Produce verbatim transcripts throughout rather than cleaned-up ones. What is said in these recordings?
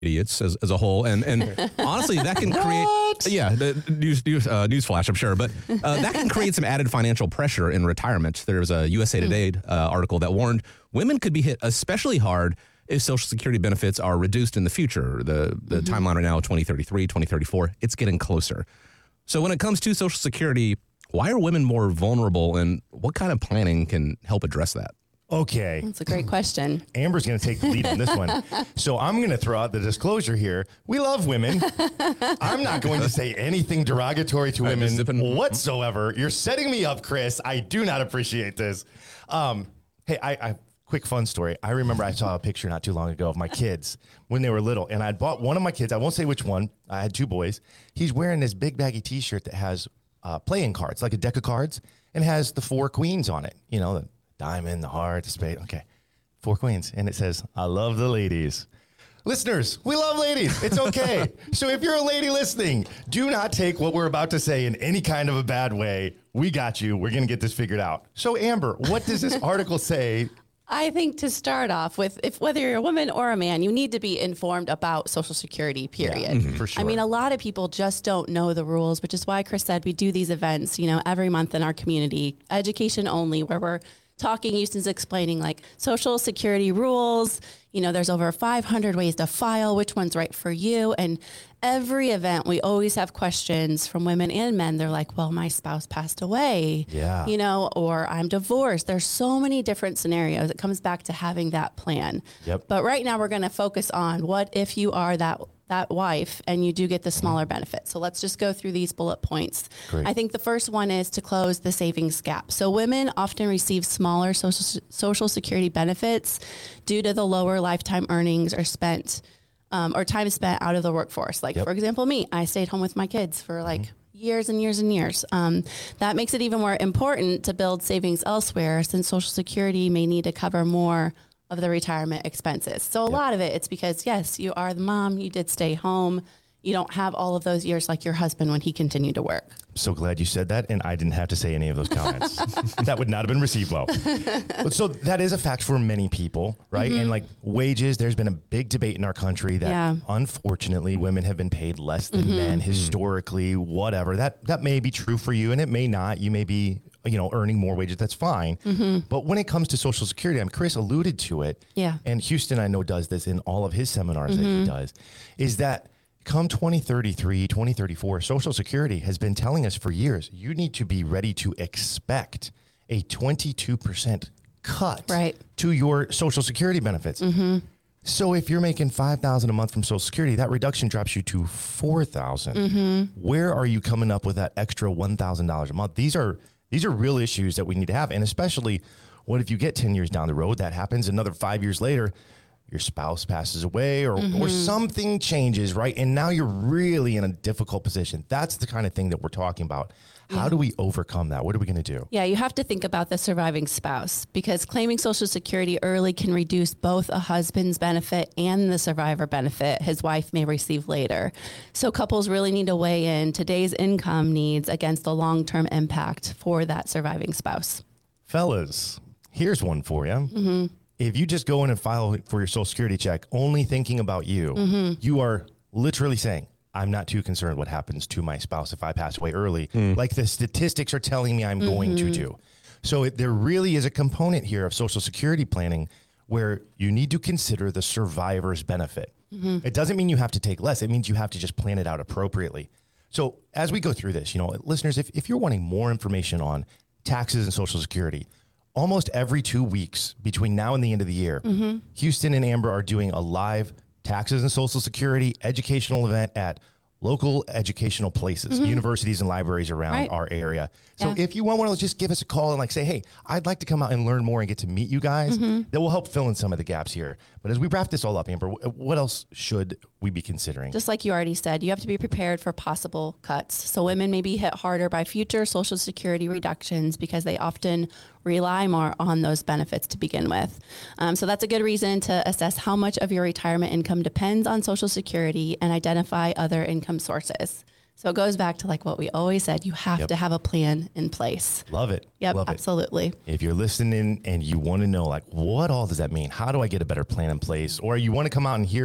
idiots as, as a whole. And and honestly, that can create, yeah, the news, news, uh, news flash, I'm sure, but uh, that can create some added financial pressure in retirement. There's a U S A Today uh, article that warned women could be hit especially hard if Social Security benefits are reduced in the future. The, the mm-hmm. timeline right now, twenty thirty-three, twenty thirty-four, it's getting closer. So when it comes to Social Security, why are women more vulnerable, and what kind of planning can help address that? Okay. That's a great question. Amber's going to take the lead on this one. So I'm going to throw out the disclosure here. We love women. I'm not going to say anything derogatory to women whatsoever. You're setting me up, Chris. I do not appreciate this. Um, hey, I, I quick fun story. I remember I saw a picture not too long ago of my kids when they were little, and I'd bought one of my kids. I won't say which one. I had two boys. He's wearing this big baggy T-shirt that has uh, playing cards, like a deck of cards, and has the four queens on it. You know, the diamond, the heart, the spade. Okay, four queens. And it says, I love the ladies. Listeners, we love ladies. It's okay. So if you're a lady listening, do not take what we're about to say in any kind of a bad way. We got you. We're going to get this figured out. So Amber, what does this article say? I think to start off with, if whether you're a woman or a man, you need to be informed about Social Security, period. Yeah, mm-hmm, for sure. I mean, a lot of people just don't know the rules, which is why Chris said we do these events, you know, every month in our community, education only, where we're talking, Houston's explaining like Social Security rules. You know, there's over five hundred ways to file, which one's right for you. And every event, we always have questions from women and men. They're like, well, my spouse passed away, yeah, you know, or I'm divorced. There's so many different scenarios. It comes back to having that plan. Yep. But right now we're going to focus on what if you are that that wife and you do get the smaller benefit. So let's just go through these bullet points. Great. I think the first one is to close the savings gap. So women often receive smaller social, social security benefits due to the lower lifetime earnings or spent um, or time spent out of the workforce. Like, yep. for example, me, I stayed home with my kids for like mm-hmm. years and years and years. Um, that makes it even more important to build savings elsewhere, since Social Security may need to cover more of the retirement expenses. So a yep. lot of it, it's because, yes, you are the mom, you did stay home. You don't have all of those years like your husband when he continued to work. I'm so glad you said that, and I didn't have to say any of those comments. That would not have been received well. But so that is a fact for many people, right? Mm-hmm. And like wages, there's been a big debate in our country that yeah. unfortunately women have been paid less than mm-hmm. men historically, whatever. That that may be true for you, and it may not. You may be, you know, earning more wages. That's fine. Mm-hmm. But when it comes to Social Security, I mean, Chris alluded to it. Yeah. And Houston, I know, does this in all of his seminars mm-hmm. that he does, is that come twenty thirty-three, twenty thirty-four, Social Security has been telling us for years, you need to be ready to expect a twenty-two percent cut right. to your Social Security benefits. Mm-hmm. So if you're making five thousand dollars a month from Social Security, that reduction drops you to four thousand dollars. Mm-hmm. Where are you coming up with that extra one thousand dollars a month? These are these are real issues that we need to have. And especially, what if you get ten years down the road, that happens, another five years later, your spouse passes away or, mm-hmm. or something changes, right? And now you're really in a difficult position. That's the kind of thing that we're talking about. How do we overcome that? What are we going to do? Yeah, you have to think about the surviving spouse, because claiming Social Security early can reduce both a husband's benefit and the survivor benefit his wife may receive later. So couples really need to weigh in today's income needs against the long-term impact for that surviving spouse. Fellas, here's one for you. Mm-hmm. If you just go in and file for your Social Security check, only thinking about you, mm-hmm. you are literally saying, I'm not too concerned what happens to my spouse if I pass away early, mm. like the statistics are telling me I'm mm-hmm. going to do. So it, there really is a component here of Social Security planning where you need to consider the survivor's benefit. Mm-hmm. It doesn't mean you have to take less. It means you have to just plan it out appropriately. So as we go through this, you know, listeners, if, if you're wanting more information on taxes and Social Security, almost every two weeks between now and the end of the year, mm-hmm. Houston and Amber are doing a live taxes and Social Security educational event at local educational places, mm-hmm. universities and libraries around right. our area. So yeah. if you want one, just give us a call and like say, hey, I'd like to come out and learn more and get to meet you guys. Mm-hmm. That will help fill in some of the gaps here. But as we wrap this all up, Amber, what else should we be considering? Just like you already said, you have to be prepared for possible cuts. So women may be hit harder by future Social Security reductions because they often rely more on those benefits to begin with. Um, so that's a good reason to assess how much of your retirement income depends on Social Security and identify other income sources. So it goes back to like what we always said, you have yep. to have a plan in place. Love it. Yep, Love absolutely. It. If you're listening and you want to know like, what all does that mean? How do I get a better plan in place? Or you want to come out and hear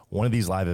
one of these live